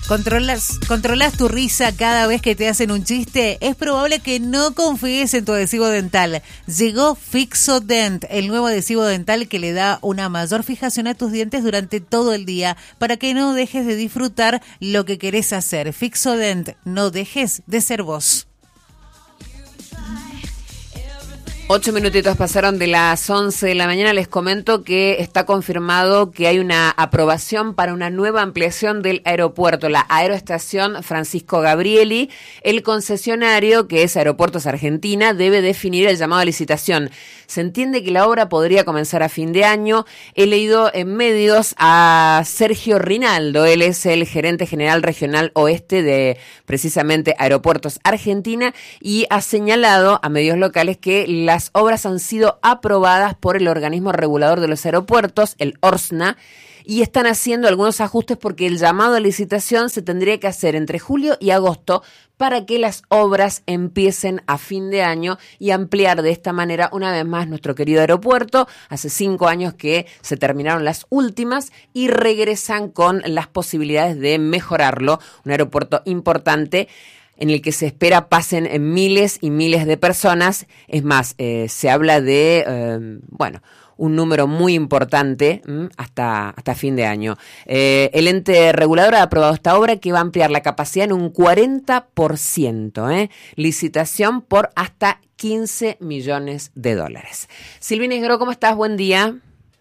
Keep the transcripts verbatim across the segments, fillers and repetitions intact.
¿Controlas, ¿Controlas tu risa cada vez que te hacen un chiste? Es probable que no confíes en tu adhesivo dental. Llegó Fixodent, el nuevo adhesivo dental que le da una mayor fijación a tus dientes durante todo el día para que no dejes de disfrutar lo que querés hacer. Fixodent, no dejes de ser vos. Ocho minutitos pasaron de las once de la mañana. Les comento que está confirmado que hay una aprobación para una nueva ampliación del aeropuerto, la Aeroestación Francisco Gabrieli. El concesionario, que es Aeropuertos Argentina, debe definir el llamado a licitación. Se entiende que la obra podría comenzar a fin de año. He leído en medios a Sergio Rinaldo, él es el gerente general regional oeste de precisamente Aeropuertos Argentina, y ha señalado a medios locales que la Las obras han sido aprobadas por el organismo regulador de los aeropuertos, el ORSNA, y están haciendo algunos ajustes porque el llamado a licitación se tendría que hacer entre julio y agosto para que las obras empiecen a fin de año y ampliar de esta manera una vez más nuestro querido aeropuerto. Hace cinco años que se terminaron las últimas y regresan con las posibilidades de mejorarlo. Un aeropuerto importante en el que se espera pasen miles y miles de personas. Es más, eh, se habla de, eh, bueno, un número muy importante ¿m? hasta hasta fin de año. Eh, el ente regulador ha aprobado esta obra que va a ampliar la capacidad en un cuarenta por ciento. ¿eh? Licitación por hasta quince millones de dólares. Silvina Isgro, ¿cómo estás? Buen día.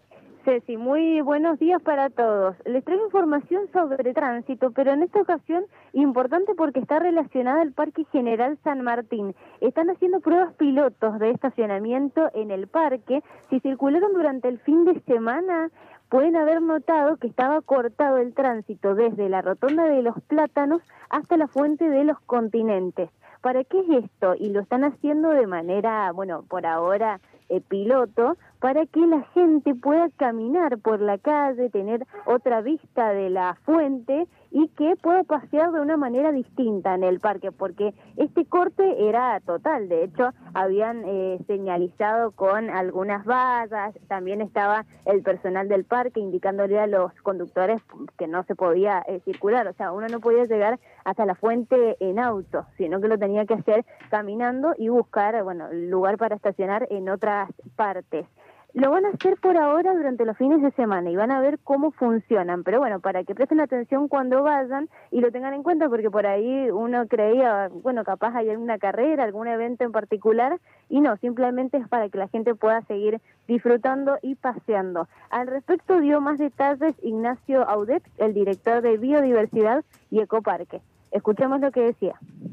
Ceci, muy buenos días para todos. Les traigo información sobre tránsito, pero en esta ocasión importante porque está relacionada al Parque General San Martín. Están haciendo pruebas pilotos de estacionamiento en el parque. Si circularon durante el fin de semana, pueden haber notado que estaba cortado el tránsito desde la Rotonda de los Plátanos hasta la Fuente de los Continentes. ¿Para qué es esto? Y lo están haciendo de manera, bueno, por ahora eh, piloto, para que la gente pueda caminar por la calle, tener otra vista de la fuente y que pueda pasear de una manera distinta en el parque, porque este corte era total. De hecho, habían eh, señalizado con algunas vallas, también estaba el personal del parque indicándole a los conductores que no se podía eh, circular, o sea, uno no podía llegar hasta la fuente en auto, sino que lo tenía que hacer caminando y buscar, bueno, lugar para estacionar en otras partes. Lo van a hacer por ahora durante los fines de semana y van a ver cómo funcionan, pero bueno, para que presten atención cuando vayan y lo tengan en cuenta, porque por ahí uno creía, bueno, capaz hay alguna carrera, algún evento en particular, y no, simplemente es para que la gente pueda seguir disfrutando y paseando. Al respecto dio más detalles Ignacio Audet, el director de Biodiversidad y Ecoparque. Escuchemos lo que decía.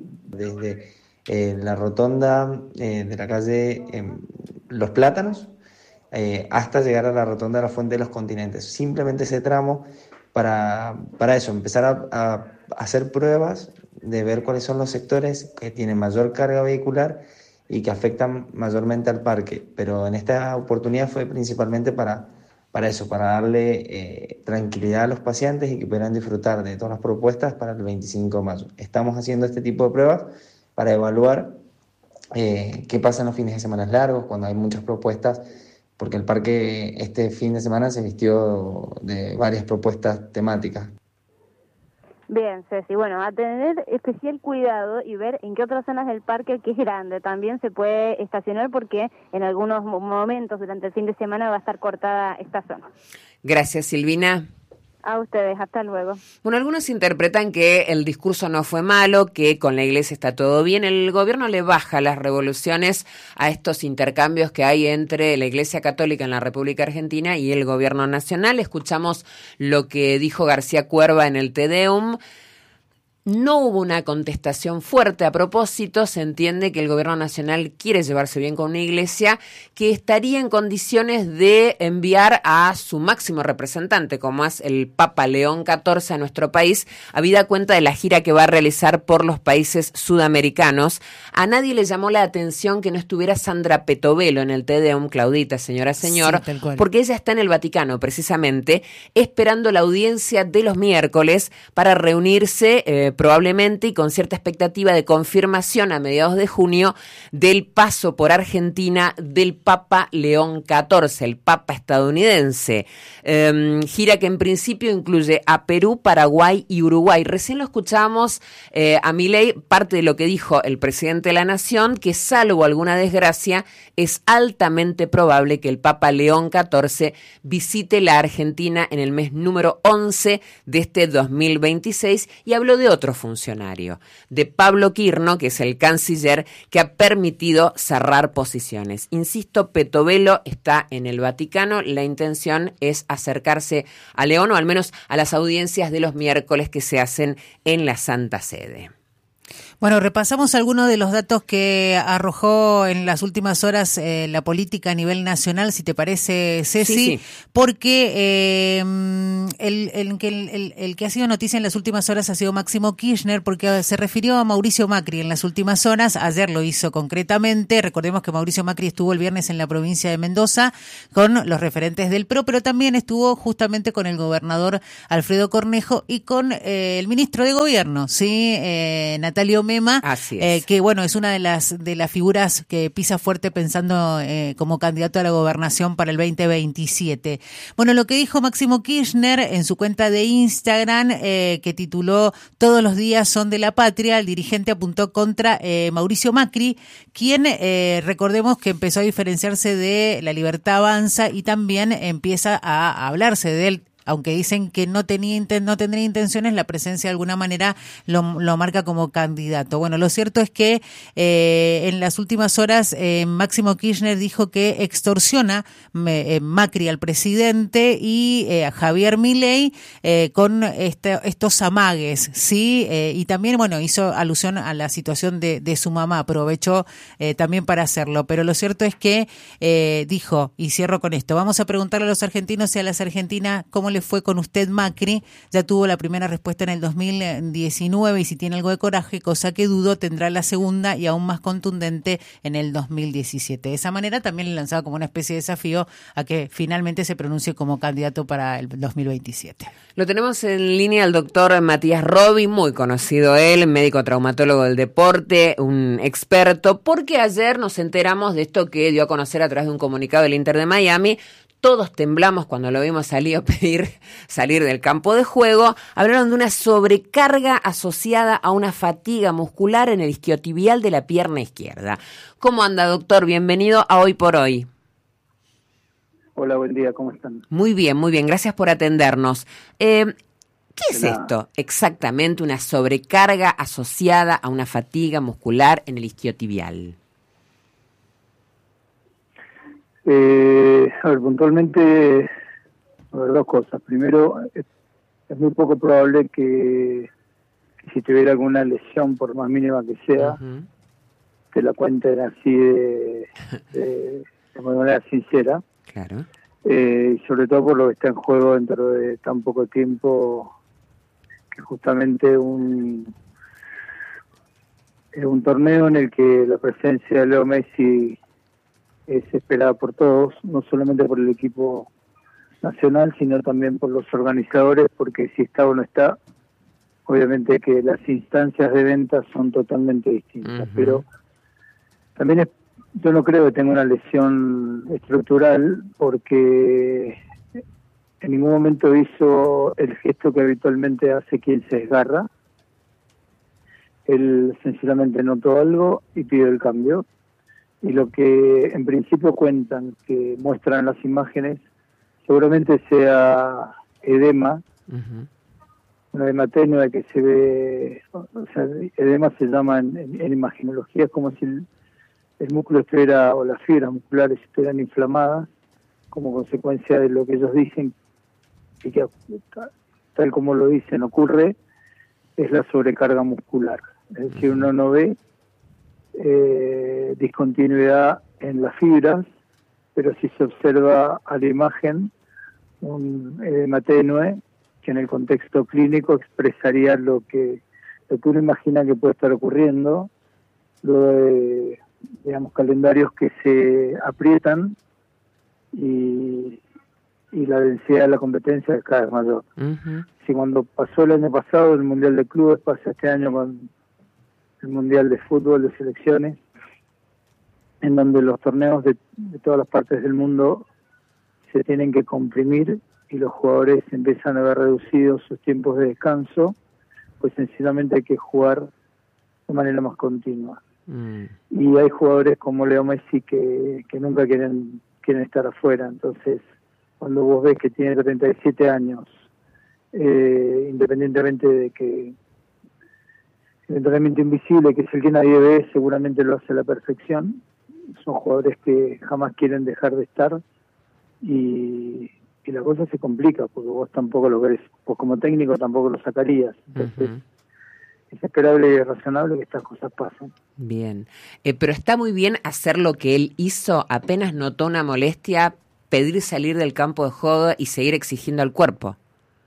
Desde eh, la rotonda eh, de la calle eh, Los Plátanos, Eh, hasta llegar a la rotonda de la Fuente de los Continentes. Simplemente ese tramo para, para eso, empezar a, a hacer pruebas de ver cuáles son los sectores que tienen mayor carga vehicular y que afectan mayormente al parque. Pero en esta oportunidad fue principalmente para, para eso, para darle eh, tranquilidad a los paseantes y que pudieran disfrutar de todas las propuestas para el veinticinco de mayo. Estamos haciendo este tipo de pruebas para evaluar eh, qué pasa en los fines de semana largos, cuando hay muchas propuestas, porque el parque este fin de semana se vistió de varias propuestas temáticas. Bien, Ceci, bueno, a tener especial cuidado y ver en qué otras zonas del parque, que es grande, también se puede estacionar, porque en algunos momentos durante el fin de semana va a estar cortada esta zona. Gracias, Silvina. A ustedes, hasta luego. Bueno, algunos interpretan que el discurso no fue malo, que con la iglesia está todo bien. El gobierno le baja las revoluciones a estos intercambios que hay entre la Iglesia Católica en la República Argentina y el gobierno nacional. Escuchamos lo que dijo García Cuerva en el Te Deum. No hubo una contestación fuerte a propósito. Se entiende que el gobierno nacional quiere llevarse bien con una iglesia que estaría en condiciones de enviar a su máximo representante, como es el Papa León catorce, a nuestro país, habida cuenta de la gira que va a realizar por los países sudamericanos. A nadie le llamó la atención que no estuviera Sandra Petovelo en el Te Deum, Claudita, señora, señor, sí, porque ella está en el Vaticano, precisamente, esperando la audiencia de los miércoles para reunirse eh, probablemente y con cierta expectativa de confirmación a mediados de junio del paso por Argentina del Papa León catorce, el Papa estadounidense. Eh, gira que en principio incluye a Perú, Paraguay y Uruguay. Recién lo escuchamos eh, a Milei, parte de lo que dijo el presidente de la Nación, que salvo alguna desgracia, es altamente probable que el Papa León catorce visite la Argentina en el mes número once de este dos mil veintiséis, y habló de otro funcionario, de Pablo Quirno, que es el canciller que ha permitido cerrar posiciones. Insisto, Petovelo está en el Vaticano, la intención es acercarse a León, o al menos a las audiencias de los miércoles que se hacen en la Santa Sede. Bueno, repasamos algunos de los datos que arrojó en las últimas horas eh, la política a nivel nacional, si te parece, Ceci, sí, sí. porque eh, el, el, el, el, el que ha sido noticia en las últimas horas ha sido Máximo Kirchner, porque se refirió a Mauricio Macri en las últimas horas. Ayer lo hizo concretamente. Recordemos que Mauricio Macri estuvo el viernes en la provincia de Mendoza con los referentes del P R O, pero también estuvo justamente con el gobernador Alfredo Cornejo y con eh, el ministro de Gobierno, sí, eh, Natalio Mema, Así es. Eh, que bueno, es una de las de las figuras que pisa fuerte pensando eh, como candidato a la gobernación para el veinte veintisiete. Bueno, lo que dijo Máximo Kirchner en su cuenta de Instagram, eh, que tituló "Todos los días son de la patria", el dirigente apuntó contra eh, Mauricio Macri, quien eh, recordemos que empezó a diferenciarse de La Libertad Avanza y también empieza a hablarse de él. Aunque dicen que no tenía no tendría intenciones, la presencia de alguna manera lo, lo marca como candidato. Bueno, lo cierto es que eh, en las últimas horas eh, Máximo Kirchner dijo que extorsiona eh, Macri al presidente y eh, a Javier Milei eh, con este, estos amagues, ¿sí? Eh, y también, bueno, hizo alusión a la situación de, de su mamá, aprovechó eh, también para hacerlo. Pero lo cierto es que eh, dijo, y cierro con esto, vamos a preguntarle a los argentinos y a las argentinas cómo le fue con usted, Macri. Ya tuvo la primera respuesta en el dos mil diecinueve y si tiene algo de coraje, cosa que dudo, tendrá la segunda y aún más contundente en el dos mil diecisiete. De esa manera también le lanzaba como una especie de desafío a que finalmente se pronuncie como candidato para el dos mil veintisiete. Lo tenemos en línea al doctor Matías Robi, muy conocido él, médico traumatólogo del deporte, un experto, porque ayer nos enteramos de esto que dio a conocer a través de un comunicado del Inter de Miami. Todos temblamos cuando lo vimos salir a pedir salir del campo de juego. Hablaron de una sobrecarga asociada a una fatiga muscular en el isquiotibial de la pierna izquierda. ¿Cómo anda, doctor? Bienvenido a Hoy por Hoy. Hola, buen día, ¿cómo están? Muy bien, muy bien, gracias por atendernos. Eh, ¿Qué es esto exactamente, una sobrecarga asociada a una fatiga muscular en el isquiotibial? Eh, a ver, puntualmente, a ver, dos cosas. Primero, es, es muy poco probable que, que si tuviera alguna lesión, por más mínima que sea, uh-huh. te la cuenten así de, de, de manera sincera. Claro. Eh, y sobre todo por lo que está en juego dentro de tan poco tiempo, que justamente un, es un torneo en el que la presencia de Leo Messi es esperada por todos, no solamente por el equipo nacional, sino también por los organizadores, porque si está o no está, obviamente que las instancias de venta son totalmente distintas. Uh-huh. Pero también es, yo no creo que tenga una lesión estructural, porque en ningún momento hizo el gesto que habitualmente hace quien se desgarra. Él sencillamente notó algo y pidió el cambio. Y lo que en principio cuentan, que muestran las imágenes, seguramente sea edema, uh-huh. un edema tenue que se ve, o sea, edema se llama en, en, en imagenología, es como si el, el músculo estuviera, o las fibras musculares estuvieran inflamadas, como consecuencia de lo que ellos dicen, y que tal como lo dicen ocurre, es la sobrecarga muscular. Es decir, uno no ve Eh, discontinuidad en las fibras, pero si se observa a la imagen un edema tenue que en el contexto clínico expresaría lo que, lo que uno imagina que puede estar ocurriendo, luego de, digamos, calendarios que se aprietan y, y la densidad de la competencia es cada vez mayor. Uh-huh. Si cuando pasó el año pasado el Mundial de Clubes, pasa este año con el Mundial de Fútbol de Selecciones, en donde los torneos de, de todas las partes del mundo se tienen que comprimir y los jugadores empiezan a ver reducidos sus tiempos de descanso, pues sencillamente hay que jugar de manera más continua. Mm. Y hay jugadores como Leo Messi que, que nunca quieren quieren estar afuera. Entonces, cuando vos ves que tiene treinta y siete años, eh, independientemente de que el entrenamiento invisible, que es el que nadie ve, seguramente lo hace a la perfección, son jugadores que jamás quieren dejar de estar, y, y la cosa se complica porque vos tampoco lo querés, vos como técnico tampoco lo sacarías. Entonces, uh-huh. es esperable y razonable que estas cosas pasen. Bien, eh, pero está muy bien hacer lo que él hizo, apenas notó una molestia, pedir salir del campo de juego y seguir exigiendo al cuerpo.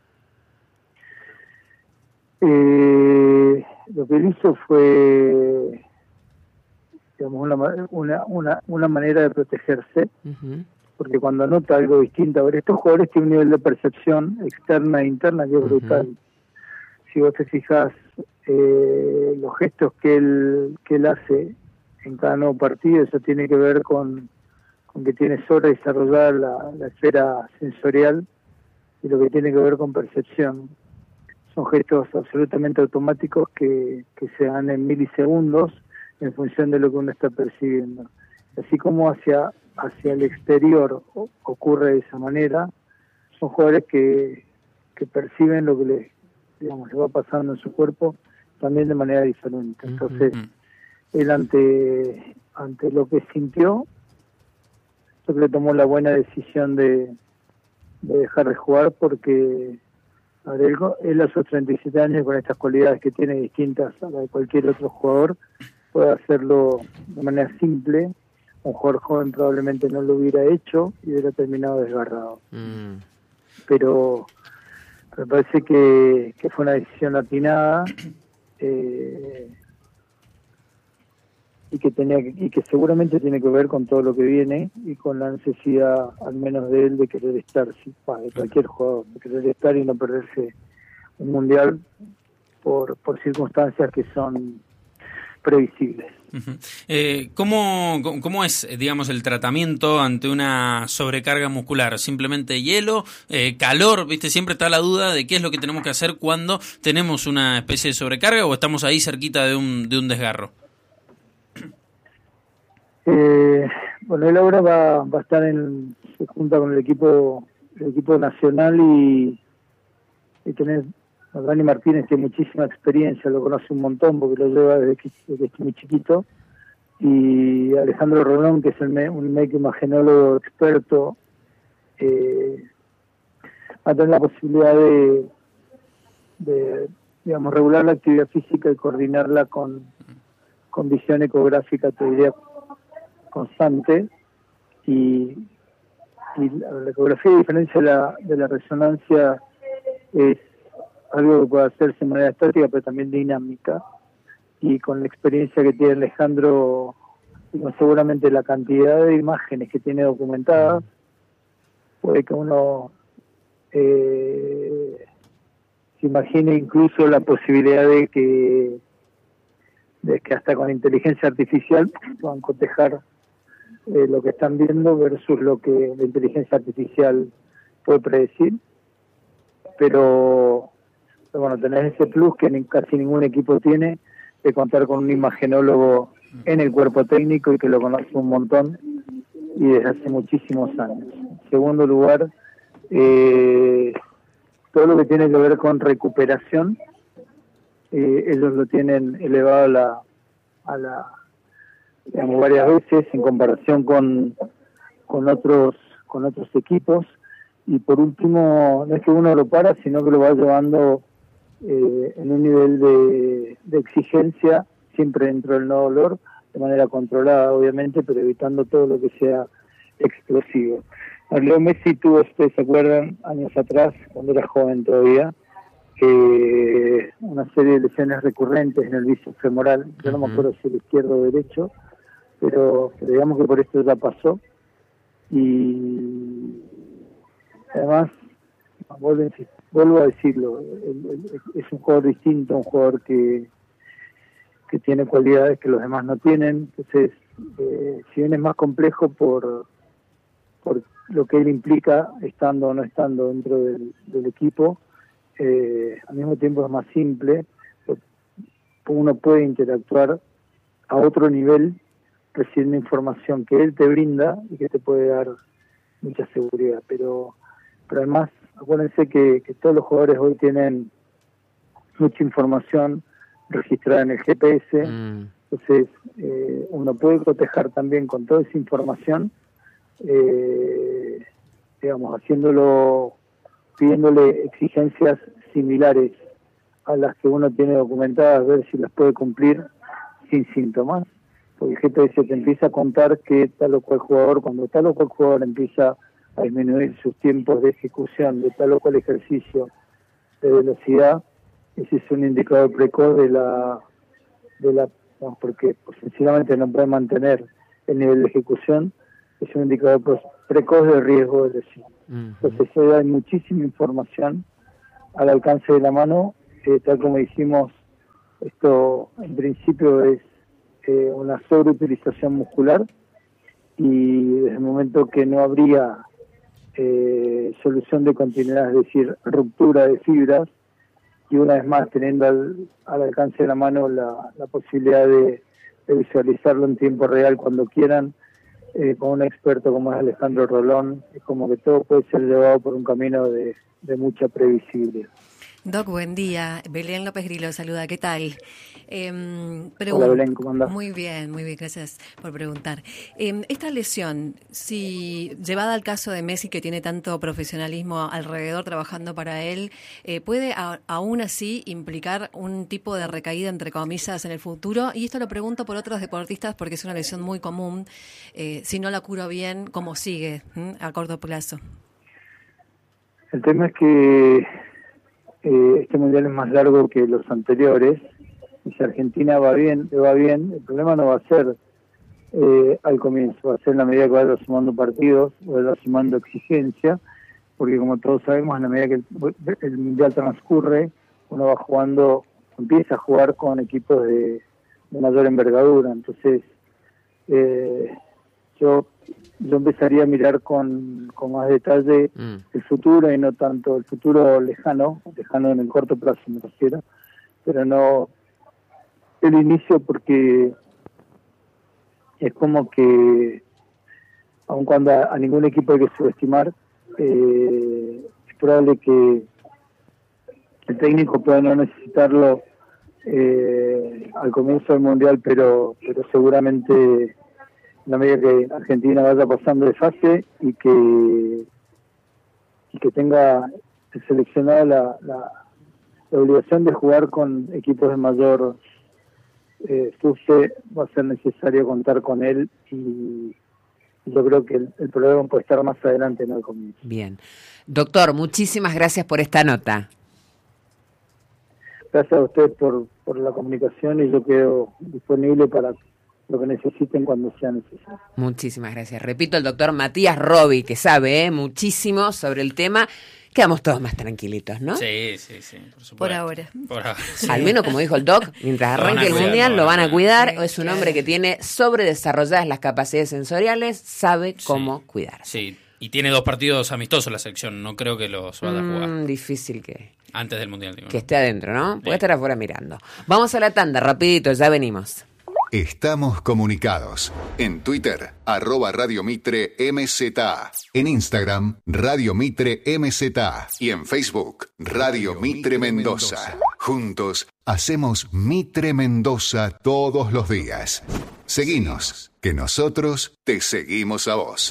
Eh, lo que él hizo fue, digamos, una, una, una, una manera de protegerse, uh-huh. porque cuando nota algo distinto, a ver, estos jugadores tienen un nivel de percepción externa e interna que es uh-huh. brutal. Si vos te fijas, eh, los gestos que él, que él hace en cada nuevo partido, eso tiene que ver con, con que tiene sobre desarrollada la, la esfera sensorial y lo que tiene que ver con percepción. Son gestos absolutamente automáticos que, que se dan en milisegundos en función de lo que uno está percibiendo. Así como hacia, hacia el exterior ocurre de esa manera, son jugadores que, que perciben lo que les, digamos, les va pasando en su cuerpo también de manera diferente. Entonces, uh-huh. él ante, ante lo que sintió, yo creo que tomó la buena decisión de, de dejar de jugar porque... A ver, él, él a sus treinta y siete años, con estas cualidades que tiene distintas a las de cualquier otro jugador, puede hacerlo de manera simple. Un jugador joven probablemente no lo hubiera hecho y hubiera terminado desgarrado. Mm. Pero me parece que, que fue una decisión atinada eh, y que tenía que, y que seguramente tiene que ver con todo lo que viene y con la necesidad, al menos de él, de querer estar, sí, de cualquier jugador, de querer estar y no perderse un mundial por, por circunstancias que son previsibles. Uh-huh. Eh, ¿cómo, ¿Cómo es, digamos, el tratamiento ante una sobrecarga muscular? ¿Simplemente hielo, eh, calor? ¿Viste? Siempre está la duda de qué es lo que tenemos que hacer cuando tenemos una especie de sobrecarga o estamos ahí cerquita de un, de un desgarro. Eh, bueno, él ahora va, va a estar en, se junta con el equipo, el equipo nacional y, y tener, Dani Martínez tiene muchísima experiencia, lo conoce un montón porque lo lleva desde que, desde que es muy chiquito, y Alejandro Rolón, que es el, un médico imagenólogo experto, eh, va a tener la posibilidad de, de, digamos, regular la actividad física y coordinarla con, con visión ecográfica, te diría, constante, y, y la ecografía, a diferencia de la, de la resonancia, es algo que puede hacerse de manera estática pero también dinámica, y con la experiencia que tiene Alejandro y con seguramente la cantidad de imágenes que tiene documentadas, puede que uno eh, se imagine incluso la posibilidad de que de que hasta con inteligencia artificial puedan cotejar Eh, lo que están viendo versus lo que la inteligencia artificial puede predecir, pero, pero bueno, tenés ese plus que ni, casi ningún equipo tiene, de contar con un imagenólogo en el cuerpo técnico y que lo conoce un montón y desde hace muchísimos años. En segundo lugar, eh, todo lo que tiene que ver con recuperación, eh, ellos lo tienen elevado a la, a la digamos, varias veces en comparación con con otros con otros equipos, y por último no es que uno lo para, sino que lo va llevando eh, en un nivel de, de exigencia siempre dentro del no dolor, de manera controlada obviamente, pero evitando todo lo que sea explosivo. Leo Messi tuvo, ustedes se acuerdan, años atrás, cuando era joven todavía, eh, una serie de lesiones recurrentes en el bíceps femoral. Yo no me acuerdo si el izquierdo o derecho, pero, pero digamos que por esto ya pasó, y, Además, vuelvo, vuelvo a decirlo, es un jugador distinto, un jugador que, que tiene cualidades que los demás no tienen. Entonces, eh, si bien es más complejo por, por lo que él implica, estando o no estando dentro del, del equipo, eh, al mismo tiempo es más simple. Uno puede interactuar a otro nivel recibiendo información que él te brinda y que te puede dar mucha seguridad, pero pero además acuérdense que, que todos los jugadores hoy tienen mucha información registrada en el G P S, mm. entonces eh, uno puede cotejar también con toda esa información, eh, digamos, haciéndolo, pidiéndole exigencias similares a las que uno tiene documentadas, ver si las puede cumplir sin síntomas, porque el G P S te empieza a contar que tal o cual jugador, cuando tal o cual jugador empieza a disminuir sus tiempos de ejecución de tal o cual ejercicio de velocidad, ese es un indicador precoz de la, de la no, porque pues, sencillamente no puede mantener el nivel de ejecución, es un indicador pues, precoz de riesgo de lesión. Uh-huh. Entonces hoy hay muchísima información al alcance de la mano, eh, tal como dijimos, esto en principio es eh, una sobreutilización muscular, y desde el momento que no habría eh, solución de continuidad, es decir, ruptura de fibras, y una vez más teniendo al, al alcance de la mano la, la posibilidad de, de visualizarlo en tiempo real cuando quieran, eh, con un experto como es Alejandro Rolón, es como que todo puede ser llevado por un camino de, de mucha previsibilidad. Doc, buen día. Belén López Grillo saluda. ¿Qué tal? Eh, Hola Belén, ¿cómo andás? Muy bien, muy bien. Gracias por preguntar. Eh, esta lesión, si llevada al caso de Messi, que tiene tanto profesionalismo alrededor trabajando para él, eh, ¿puede a, aún así implicar un tipo de recaída, entre comillas, en el futuro? Y esto lo pregunto por otros deportistas porque es una lesión muy común. Eh, si no la curo bien, ¿cómo sigue ¿m? a corto plazo? El tema es que Eh, este mundial es más largo que los anteriores, y si Argentina va bien, le va bien, el problema no va a ser eh, al comienzo, va a ser en la medida que vaya sumando partidos, vaya sumando exigencia, porque como todos sabemos, en la medida que el, el mundial transcurre, uno va jugando, empieza a jugar con equipos de, de mayor envergadura, entonces eh, yo yo empezaría a mirar con, con más detalle mm. el futuro, y no tanto el futuro lejano, lejano en el corto plazo me refiero, pero no el inicio, porque es como que, aun cuando a, a ningún equipo hay que subestimar, eh, es probable que el técnico pueda no necesitarlo eh, al comienzo del Mundial, pero, pero seguramente en la medida que Argentina vaya pasando de fase y que y que tenga el seleccionado la, la, la obligación de jugar con equipos de mayor eh, fuste, va a ser necesario contar con él, y yo creo que el, el problema puede estar más adelante, no al comienzo. Bien. Doctor, muchísimas gracias por esta nota. Gracias a usted por, por la comunicación, y yo quedo disponible para lo que necesiten cuando sea necesario. Muchísimas gracias. Repito, el doctor Matías Robi, que sabe ¿eh? muchísimo sobre el tema. Quedamos todos más tranquilitos, ¿no? Sí, sí, sí. Por, supuesto. por ahora. Por ahora. Sí. Al menos, como dijo el doc, mientras arranque el cuidar, mundial, lo van a cuidar. Sí, es un hombre que tiene sobredesarrolladas las capacidades sensoriales, sabe cómo sí. cuidar. Sí, y tiene dos partidos amistosos la selección. No creo que los vaya a jugar. Mm, difícil que... Antes del mundial, digo. Que esté adentro, ¿no? Puede sí. estar afuera mirando. Vamos a la tanda, rapidito, ya venimos. Estamos comunicados. En Twitter, arroba Radio Mitre M Z A. En Instagram, Radio Mitre M Z A. Y en Facebook, Radio Mitre Mendoza. Juntos, hacemos Mitre Mendoza todos los días. Seguinos, que nosotros te seguimos a vos.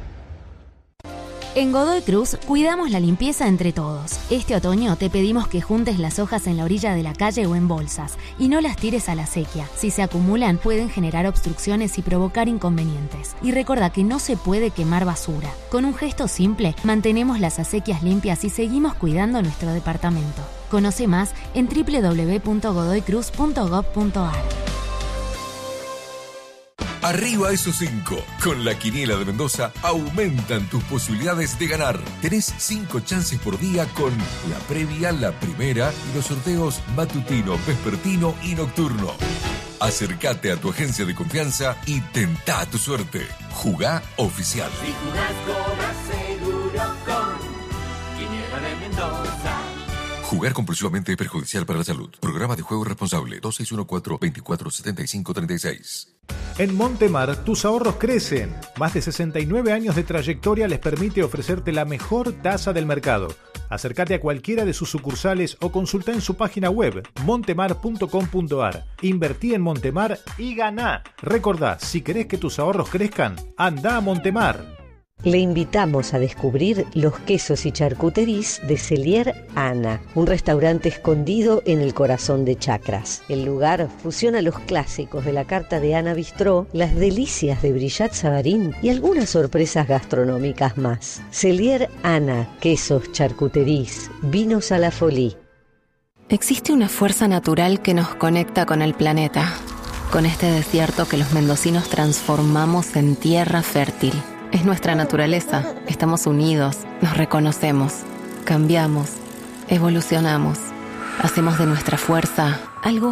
En Godoy Cruz cuidamos la limpieza entre todos. Este otoño te pedimos que juntes las hojas en la orilla de la calle o en bolsas y no las tires a la sequía. Si se acumulan pueden generar obstrucciones y provocar inconvenientes. Y recuerda que no se puede quemar basura. Con un gesto simple mantenemos las acequias limpias y seguimos cuidando nuestro departamento. Conoce más en doble u doble u doble u punto godoy cruz punto gob punto a r. Arriba esos cinco. Con la Quiniela de Mendoza aumentan tus posibilidades de ganar. Tenés cinco chances por día con la previa, la primera y los sorteos matutino, vespertino y nocturno. Acércate a tu agencia de confianza y tentá tu suerte. Jugá oficial. Si jugás, cobras seguro con Quiniela de Mendoza. Jugar compulsivamente es perjudicial para la salud. Programa de juego responsable dos seis uno cuatro, veinticuatro setenta y cinco treinta y seis. En Montemar, tus ahorros crecen. Más de sesenta y nueve años de trayectoria les permite ofrecerte la mejor tasa del mercado. Acércate a cualquiera de sus sucursales o consulta en su página web montemar punto com punto ar. Invertí en Montemar y ganá. Recordá, si querés que tus ahorros crezcan, anda a Montemar. Le invitamos a descubrir los quesos y charcuteries de Cellier Ana, un restaurante escondido en el corazón de Chacras. El lugar fusiona los clásicos de la carta de Ana Bistró, las delicias de Brillat Savarín y algunas sorpresas gastronómicas más. Cellier Ana, quesos, charcuteries, vinos a la folie. Existe una fuerza natural que nos conecta con el planeta, con este desierto que los mendocinos transformamos en tierra fértil. Es nuestra naturaleza, estamos unidos, nos reconocemos, cambiamos, evolucionamos, hacemos de nuestra fuerza algo